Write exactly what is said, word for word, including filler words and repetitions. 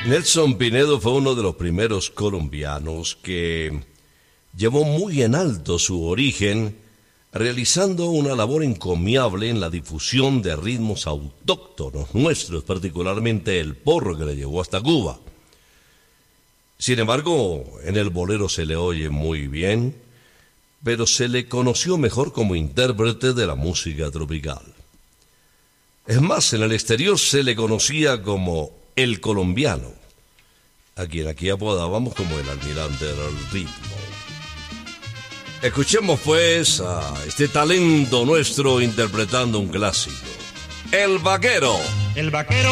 Nelson Pinedo fue uno de los primeros colombianos que llevó muy en alto su origen, realizando una labor encomiable en la difusión de ritmos autóctonos nuestros, particularmente el porro que le llevó hasta Cuba. Sin embargo, en el bolero se le oye muy bien, pero se le conoció mejor como intérprete de la música tropical. Es más, en el exterior se le conocía como el colombiano, a quien aquí apodábamos como el almirante del ritmo. Escuchemos pues a este talento nuestro interpretando un clásico, El Vaquero. El Vaquero